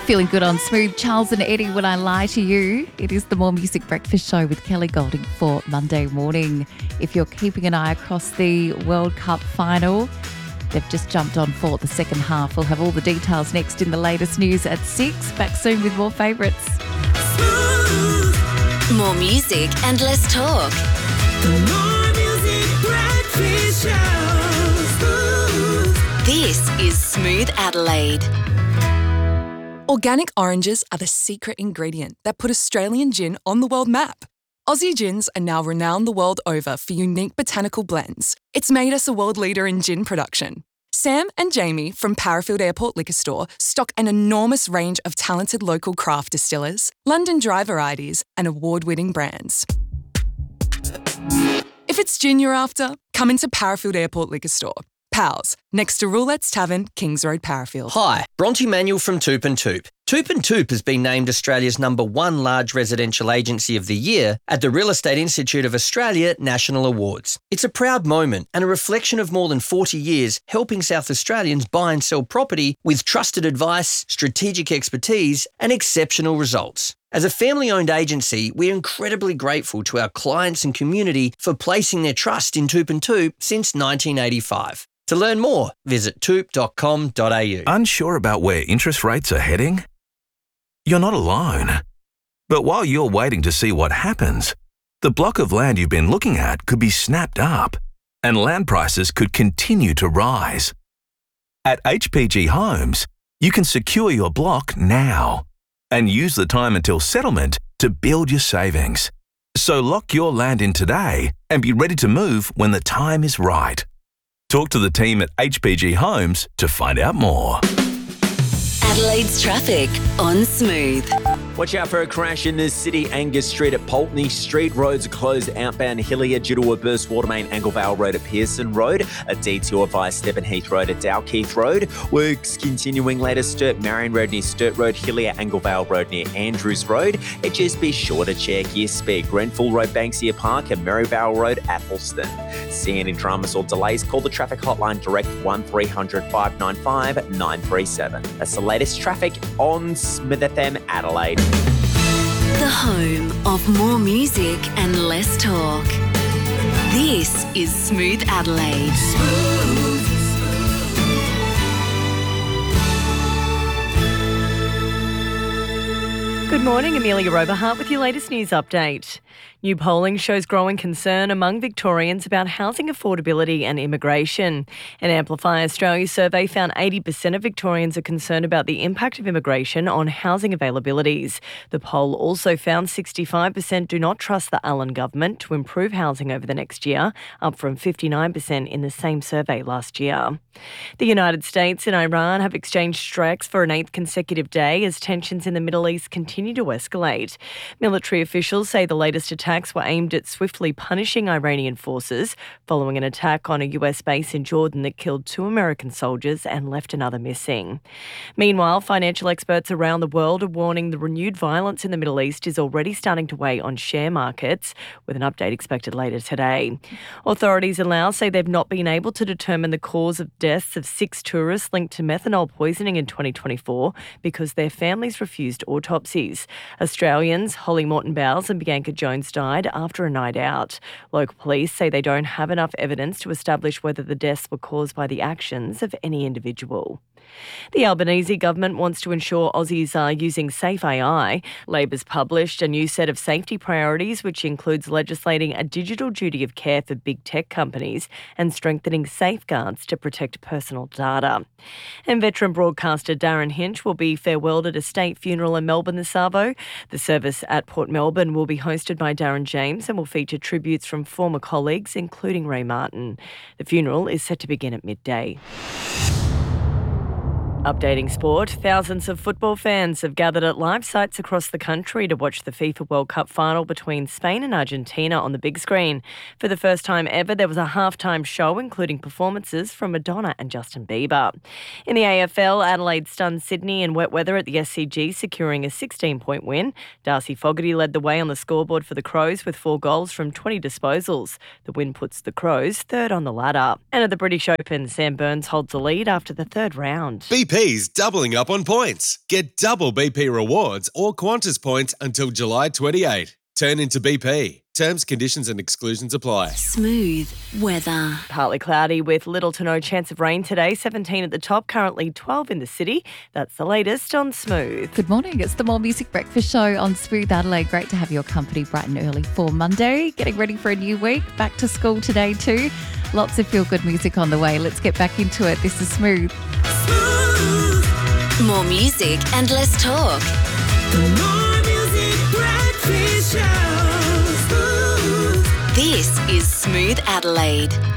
Feeling good on Smooth, Charles and Eddie, When I Lie to You. It is the More Music Breakfast Show with Kelly Golding for Monday morning. If you're keeping an eye across the World Cup final, they've just jumped on for the second half. We'll have all the details next in the latest news at 6. Back soon with more favourites. More music and less talk. More Music Breakfast Show. This is Smooth Adelaide. Organic oranges are the secret ingredient that put Australian gin on the world map. Aussie gins are now renowned the world over for unique botanical blends. It's made us a world leader in gin production. Sam and Jamie from Parafield Airport Liquor Store stock an enormous range of talented local craft distillers, London dry varieties, and award-winning brands. If it's gin you're after, come into Parafield Airport Liquor Store. Pals, next to Roulette's Tavern, Kings Road, Parafield. Hi, Bronte Manuel from Toop and Toop. Toop and Toop has been named Australia's #1 large residential agency of the year at the Real Estate Institute of Australia National Awards. It's a proud moment and a reflection of more than 40 years helping South Australians buy and sell property with trusted advice, strategic expertise and exceptional results. As a family-owned agency, we're incredibly grateful to our clients and community for placing their trust in Toop and Toop since 1985. To learn more, visit toop.com.au. Unsure about where interest rates are heading? You're not alone. But while you're waiting to see what happens, the block of land you've been looking at could be snapped up and land prices could continue to rise. At HPG Homes, you can secure your block now and use the time until settlement to build your savings. So lock your land in today and be ready to move when the time is right. Talk to the team at HPG Homes to find out more. Adelaide's traffic on Smooth. Watch out for a crash in the city. Angus Street at Pulteney Street. Roads are closed outbound Hillier due to a burst water main. Anglevale Road at Pearson Road. A detour via Stephen Heath Road at Dalkeith Road. Works continuing later. Sturt Marion Road near Sturt Road. Hillier Anglevale Road near Andrews Road. Just be sure to check your speed. Grenfell Road, Banksia Park and Maryvale Road, Athelston. See any dramas or delays? Call the traffic hotline direct 1300 595 937. That's the latest traffic on Smith FM Adelaide. The home of more music and less talk. This is Smooth Adelaide. Good morning, Amelia Oberhart with your latest news update. New polling shows growing concern among Victorians about housing affordability and immigration. An Amplify Australia survey found 80% of Victorians are concerned about the impact of immigration on housing availabilities. The poll also found 65% do not trust the Allen government to improve housing over the next year, up from 59% in the same survey last year. The United States and Iran have exchanged strikes for an 8th consecutive day as tensions in the Middle East continue to escalate. Military officials say the latest attacks were aimed at swiftly punishing Iranian forces following an attack on a US base in Jordan that killed 2 American soldiers and left another missing. Meanwhile, financial experts around the world are warning the renewed violence in the Middle East is already starting to weigh on share markets, with an update expected later today. Authorities in Laos say they've not been able to determine the cause of deaths of 6 tourists linked to methanol poisoning in 2024 because their families refused autopsies. Australians Holly Morton-Bowles and Bianca Jones died after a night out. Local police say they don't have enough evidence to establish whether the deaths were caused by the actions of any individual. The Albanese government wants to ensure Aussies are using safe AI. Labor's published a new set of safety priorities, which includes legislating a digital duty of care for big tech companies and strengthening safeguards to protect personal data. And veteran broadcaster Darren Hinch will be farewelled at a state funeral in Melbourne this Arvo. The service at Port Melbourne will be hosted by Darren James and will feature tributes from former colleagues, including Ray Martin. The funeral is set to begin at midday. Updating sport, thousands of football fans have gathered at live sites across the country to watch the FIFA World Cup final between Spain and Argentina on the big screen. For the first time ever, there was a halftime show including performances from Madonna and Justin Bieber. In the AFL, Adelaide stunned Sydney in wet weather at the SCG, securing a 16-point win. Darcy Fogarty led the way on the scoreboard for the Crows with 4 goals from 20 disposals. The win puts the Crows third on the ladder. And at the British Open, Sam Burns holds the lead after the third round. BP BP's doubling up on points. Get double BP rewards or Qantas points until July 28. Turn into BP. Terms, conditions and exclusions apply. Smooth weather. Partly cloudy with little to no chance of rain today. 17 at the top, currently 12 in the city. That's the latest on Smooth. Good morning. It's the More Music Breakfast Show on Smooth Adelaide. Great to have your company bright and early for Monday. Getting ready for a new week. Back to school today too. Lots of feel-good music on the way. Let's get back into it. This is Smooth. More music and less talk. The More Music Breakfast Show. This is Smooth Adelaide.